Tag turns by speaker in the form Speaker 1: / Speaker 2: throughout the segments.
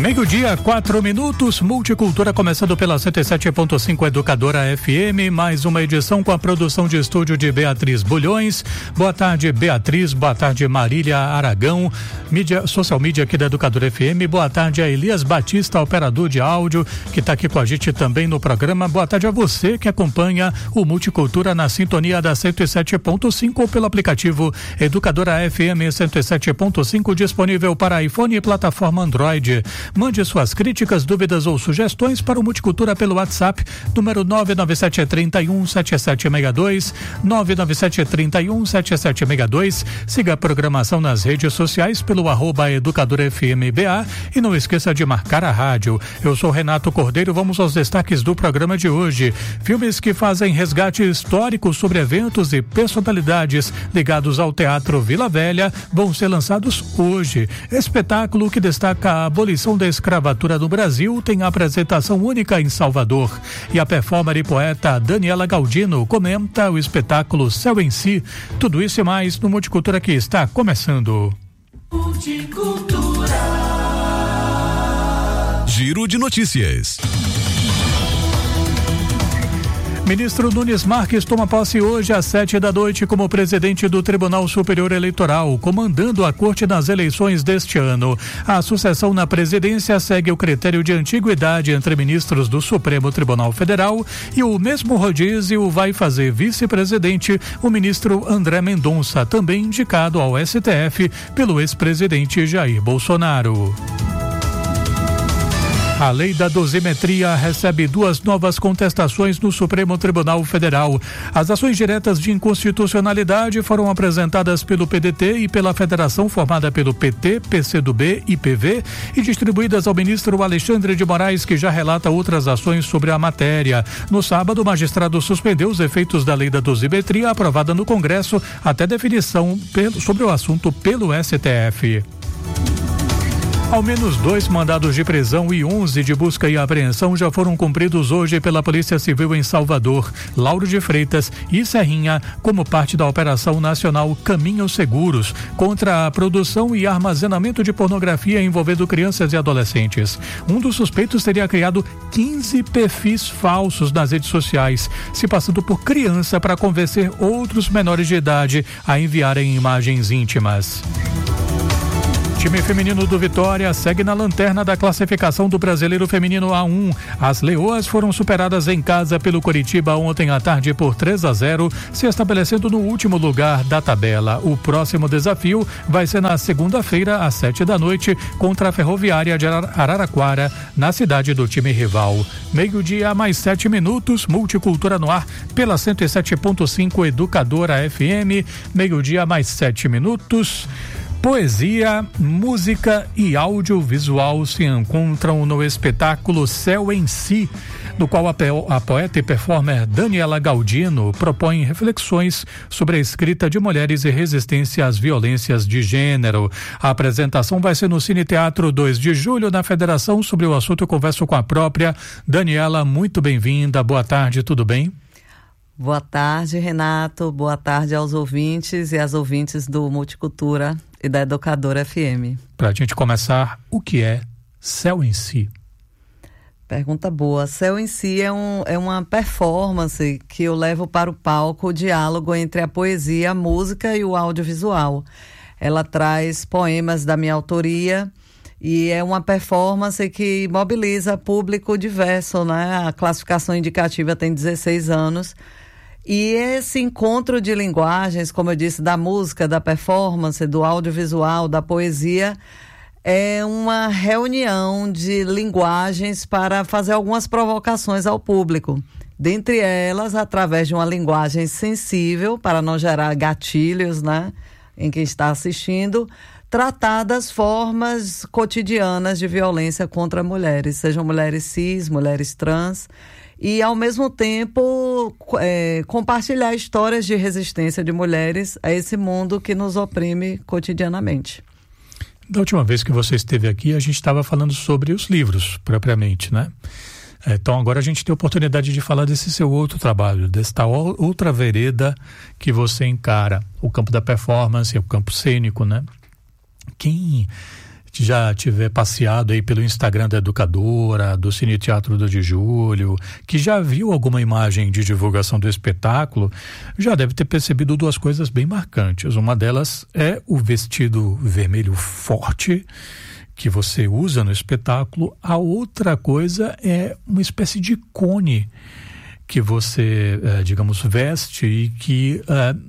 Speaker 1: Meio-dia, 4 minutos, Multicultura começando pela 107.5 Educadora FM, mais uma edição com a produção de estúdio de Beatriz Bulhões. Boa tarde, Beatriz, boa tarde, Marília Aragão, social media aqui da Educadora FM, boa tarde a Elias Batista, operador de áudio, que está aqui com a gente também no programa. Boa tarde a você que acompanha o Multicultura na sintonia da 107.5 ou pelo aplicativo Educadora FM 107.5, disponível para iPhone e plataforma Android. Mande suas críticas, dúvidas ou sugestões para o Multicultura pelo WhatsApp, número 997317762, 997317762. Siga a programação nas redes sociais pelo @EducadorFMBA e não esqueça de marcar a rádio. Eu sou Renato Cordeiro, vamos aos destaques do programa de hoje. Filmes que fazem resgate histórico sobre eventos e personalidades ligados ao Teatro Vila Velha vão ser lançados hoje. Espetáculo que destaca a abolição da escravatura no Brasil tem apresentação única em Salvador. E a performer e poeta Daniela Galdino comenta o espetáculo Céu em Si. Tudo isso e mais no Multicultura que está começando.
Speaker 2: Multicultura. Giro de notícias.
Speaker 1: Ministro Nunes Marques toma posse hoje às 7h como presidente do Tribunal Superior Eleitoral, comandando a corte nas eleições deste ano. A sucessão na presidência segue o critério de antiguidade entre ministros do Supremo Tribunal Federal e o mesmo rodízio vai fazer vice-presidente o ministro André Mendonça, também indicado ao STF pelo ex-presidente Jair Bolsonaro. A lei da dosimetria recebe 2 novas contestações no Supremo Tribunal Federal. As ações diretas de inconstitucionalidade foram apresentadas pelo PDT e pela federação formada pelo PT, PCdoB e PV e distribuídas ao ministro Alexandre de Moraes, que já relata outras ações sobre a matéria. No sábado, o magistrado suspendeu os efeitos da lei da dosimetria aprovada no Congresso até definição sobre o assunto pelo STF. Ao menos 2 mandados de prisão e 11 de busca e apreensão já foram cumpridos hoje pela Polícia Civil em Salvador, Lauro de Freitas e Serrinha, como parte da Operação Nacional Caminhos Seguros, contra a produção e armazenamento de pornografia envolvendo crianças e adolescentes. Um dos suspeitos teria criado 15 perfis falsos nas redes sociais, se passando por criança para convencer outros menores de idade a enviarem imagens íntimas. O time feminino do Vitória segue na lanterna da classificação do Brasileiro Feminino A1. As Leoas foram superadas em casa pelo Coritiba ontem à tarde por 3-0, se estabelecendo no último lugar da tabela. O próximo desafio vai ser na segunda-feira, às 7h, contra a Ferroviária de Araraquara, na cidade do time rival. Meio-dia, mais 7 minutos, Multicultura no ar, pela 107.5 Educadora FM. Meio-dia, mais 7 minutos. Poesia, música e audiovisual se encontram no espetáculo Céu em Si, no qual a poeta e performer Daniela Galdino propõe reflexões sobre a escrita de mulheres e resistência às violências de gênero. A apresentação vai ser no Cine Teatro 2 de Julho, na Federação. Sobre o assunto eu converso com a própria Daniela. Muito bem-vinda, boa tarde, tudo bem?
Speaker 3: Boa tarde, Renato. Boa tarde aos ouvintes e às ouvintes do Multicultura e da Educadora FM.
Speaker 1: Para a gente começar, o que é Céu em Si?
Speaker 3: Pergunta boa. Céu em Si é uma performance que eu levo para o palco, o diálogo entre a poesia, a música e o audiovisual. Ela traz poemas da minha autoria e é uma performance que mobiliza público diverso, né? A classificação indicativa tem 16 anos. E esse encontro de linguagens, como eu disse, da música, da performance, do audiovisual, da poesia, é uma reunião de linguagens para fazer algumas provocações ao público. Dentre elas, através de uma linguagem sensível, para não gerar gatilhos, né, em quem está assistindo, tratar das formas cotidianas de violência contra mulheres, sejam mulheres cis, mulheres trans, e, ao mesmo tempo, compartilhar histórias de resistência de mulheres a esse mundo que nos oprime cotidianamente.
Speaker 1: Da última vez que você esteve aqui, a gente estava falando sobre os livros, propriamente, né? Então, agora a gente tem a oportunidade de falar desse seu outro trabalho, desta outra vereda que você encara, o campo da performance, o campo cênico, né? Quem já tiver passeado aí pelo Instagram da Educadora, do Cine Teatro 2 de Julho, que já viu alguma imagem de divulgação do espetáculo, já deve ter percebido duas coisas bem marcantes. Uma delas é o vestido vermelho forte que você usa no espetáculo. A outra coisa é uma espécie de cone que você, digamos, veste e que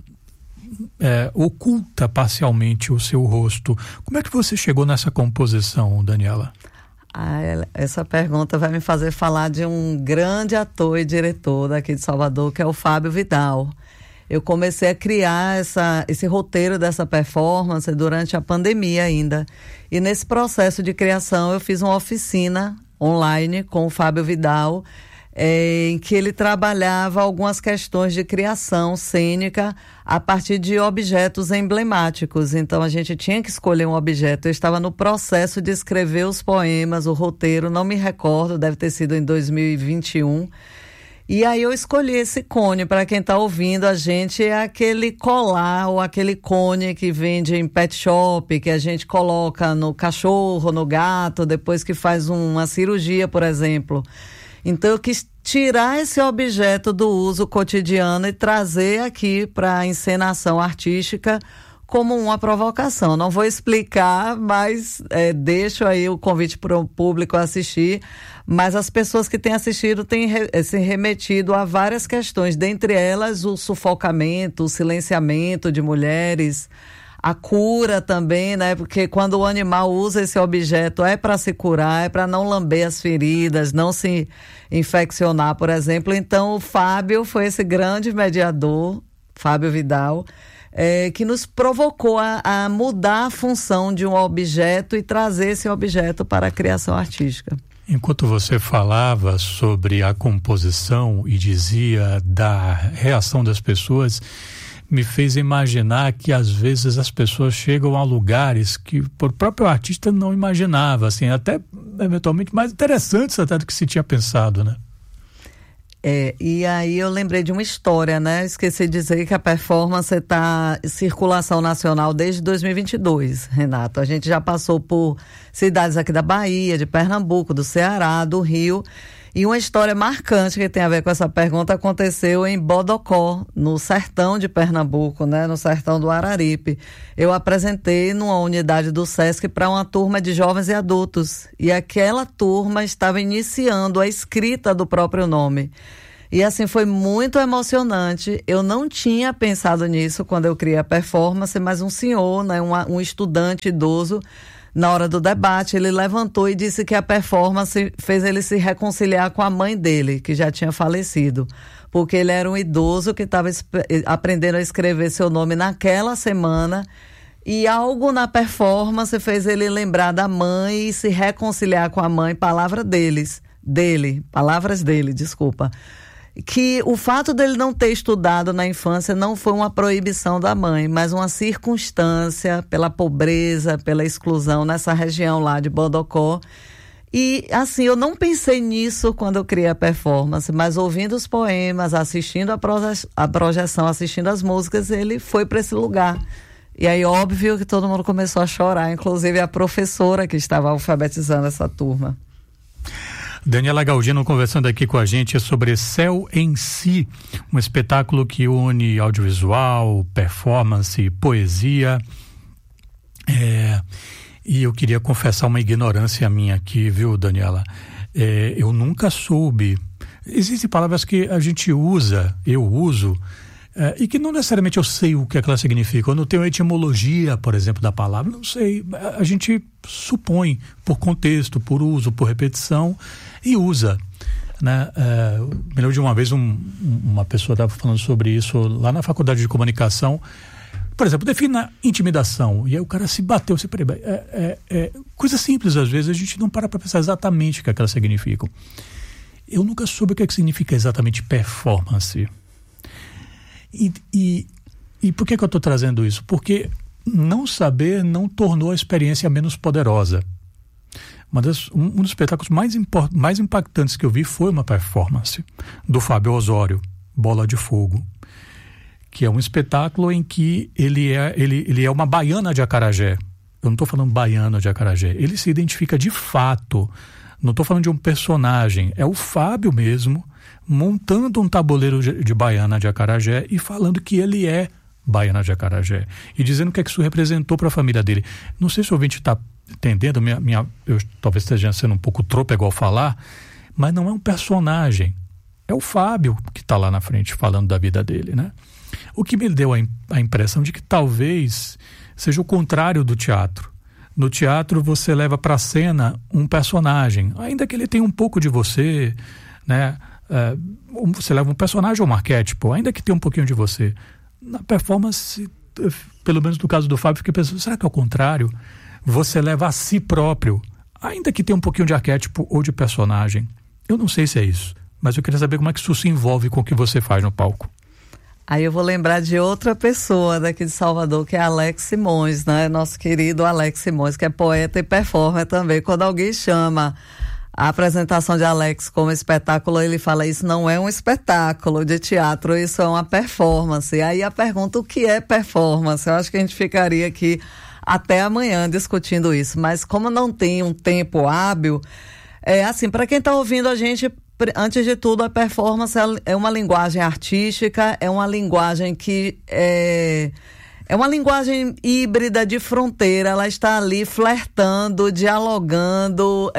Speaker 1: oculta parcialmente o seu rosto. Como é que você chegou nessa composição, Daniela?
Speaker 3: Essa pergunta vai me fazer falar de um grande ator e diretor daqui de Salvador, que é o Fábio Vidal. Eu comecei a criar esse roteiro dessa performance durante a pandemia ainda. E nesse processo de criação eu fiz uma oficina online com o Fábio Vidal, em que ele trabalhava algumas questões de criação cênica a partir de objetos emblemáticos. Então a gente tinha que escolher um objeto. Eu estava no processo de escrever os poemas, o roteiro, não me recordo, deve ter sido em 2021. E aí eu escolhi esse cone. Para quem está ouvindo a gente, é aquele colar ou aquele cone que vende em pet shop, que a gente coloca no cachorro, no gato, depois que faz uma cirurgia, por exemplo. Então eu quis tirar esse objeto do uso cotidiano e trazer aqui para a encenação artística como uma provocação. Não vou explicar, mas deixo aí o convite para o público assistir. Mas as pessoas que têm assistido têm se remetido a várias questões, dentre elas o sufocamento, o silenciamento de mulheres, a cura também, né? Porque quando o animal usa esse objeto é para se curar, é para não lamber as feridas, não se infeccionar, por exemplo. Então o Fábio foi esse grande mediador, Fábio Vidal, que nos provocou a mudar a função de um objeto e trazer esse objeto para a criação artística.
Speaker 1: Enquanto você falava sobre a composição e dizia da reação das pessoas, me fez imaginar que às vezes as pessoas chegam a lugares que o próprio artista não imaginava, assim, até eventualmente mais interessantes até do que se tinha pensado, né?
Speaker 3: E aí eu lembrei de uma história, né? Esqueci de dizer que a performance está em circulação nacional desde 2022, Renato. A gente já passou por cidades aqui da Bahia, de Pernambuco, do Ceará, do Rio. E uma história marcante que tem a ver com essa pergunta aconteceu em Bodocó, no sertão de Pernambuco, né? No sertão do Araripe. Eu apresentei numa unidade do SESC para uma turma de jovens e adultos. E aquela turma estava iniciando a escrita do próprio nome. E assim, foi muito emocionante. Eu não tinha pensado nisso quando eu criei a performance, mas um senhor, né? Um estudante idoso, na hora do debate, ele levantou e disse que a performance fez ele se reconciliar com a mãe dele, que já tinha falecido. Porque ele era um idoso que estava aprendendo a escrever seu nome naquela semana e algo na performance fez ele lembrar da mãe e se reconciliar com a mãe, palavras dele, desculpa. Que o fato dele não ter estudado na infância não foi uma proibição da mãe, mas uma circunstância pela pobreza, pela exclusão nessa região lá de Bodocó. E assim, eu não pensei nisso quando eu criei a performance, mas ouvindo os poemas, assistindo a projeção, assistindo as músicas, ele foi para esse lugar. E aí, óbvio que todo mundo começou a chorar, inclusive a professora que estava alfabetizando essa turma.
Speaker 1: Daniela Galdino conversando aqui com a gente sobre Céu em Si, um espetáculo que une audiovisual, performance e poesia. E eu queria confessar uma ignorância minha aqui, viu, Daniela? Eu nunca soube. Existem palavras que a gente usa, eu uso, e que não necessariamente eu sei o que elas significam. Eu não tenho etimologia, por exemplo, da palavra, não sei. A gente supõe por contexto, por uso, por repetição e usa, né? Me lembro de uma vez uma pessoa estava falando sobre isso lá na faculdade de comunicação. Por exemplo, defina intimidação. E aí o cara se bateu. Coisa simples, às vezes a gente não para pensar exatamente o que elas significam. Eu nunca soube o que significa exatamente performance. E por que eu estou trazendo isso? Porque não saber não tornou a experiência menos poderosa. Um dos espetáculos mais impactantes que eu vi foi uma performance do Fábio Osório, Bola de Fogo, que é um espetáculo em que ele é uma baiana de acarajé. eu não estou falando Baiana de Acarajé, ele se identifica de fato, não estou falando de um personagem, é o Fábio mesmo, montando um tabuleiro de Baiana de Acarajé e falando que ele é Baiana de Acarajé e dizendo o que é que isso representou para a família dele. Não sei se o ouvinte está entendendo, eu talvez esteja sendo um pouco trôpego ao falar, mas não é um personagem, é o Fábio que está lá na frente falando da vida dele, né? O que me deu a impressão de que talvez seja o contrário do teatro. No teatro você leva para a cena um personagem, ainda que ele tenha um pouco de você, né? Você leva um personagem ou um arquétipo, ainda que tenha um pouquinho de você. Na performance, pelo menos no caso do Fábio, fiquei pensando, será que é o contrário? Você leva a si próprio, ainda que tenha um pouquinho de arquétipo ou de personagem. Eu não sei se é isso, mas eu queria saber como é que isso se envolve com o que você faz no palco.
Speaker 3: Aí eu vou lembrar de outra pessoa daqui de Salvador, que é Alex Simões, né? Nosso querido Alex Simões, que é poeta e performer também. Quando alguém chama a apresentação de Alex como espetáculo, ele fala, isso não é um espetáculo de teatro, isso é uma performance. E aí a pergunta, o que é performance? Eu acho que a gente ficaria aqui até amanhã discutindo isso. Mas como não tem um tempo hábil, assim, para quem está ouvindo a gente, antes de tudo, a performance é uma linguagem artística, é uma linguagem que é uma linguagem híbrida de fronteira, ela está ali flertando, dialogando,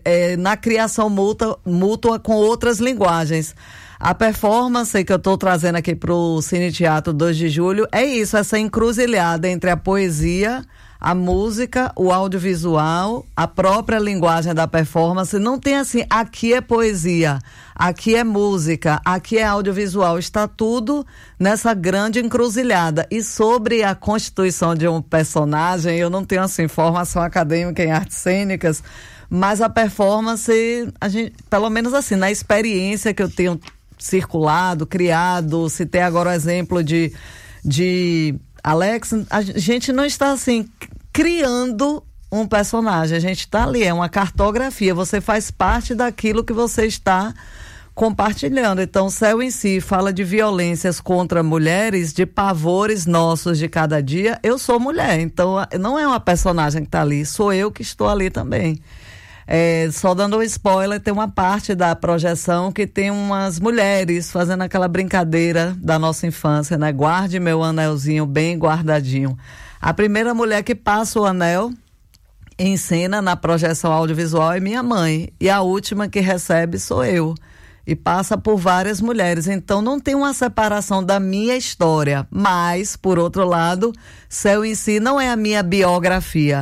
Speaker 3: na criação mútua com outras linguagens. A performance que eu estou trazendo aqui para o Cine Teatro 2 de Julho é isso, essa encruzilhada entre a poesia, a música, o audiovisual, a própria linguagem da performance. Não tem assim, aqui é poesia, aqui é música, aqui é audiovisual. Está tudo nessa grande encruzilhada. E sobre a constituição de um personagem, eu não tenho assim, formação acadêmica em artes cênicas, mas a performance, a gente, pelo menos assim, na experiência que eu tenho circulado, criado, citei agora o exemplo de Alex, a gente não está assim criando um personagem, a gente está ali, é uma cartografia, você faz parte daquilo que você está compartilhando. Então, o Céu em Si fala de violências contra mulheres, de pavores nossos de cada dia. Eu sou mulher, então não é uma personagem que está ali, sou eu que estou ali também. Só dando um spoiler, tem uma parte da projeção que tem umas mulheres fazendo aquela brincadeira da nossa infância, né? Guarde meu anelzinho bem guardadinho. A primeira mulher que passa o anel em cena na projeção audiovisual é minha mãe, e a última que recebe sou eu, e passa por várias mulheres. Então não tem uma separação da minha história, mas, por outro lado, Céu em Si não é a minha biografia.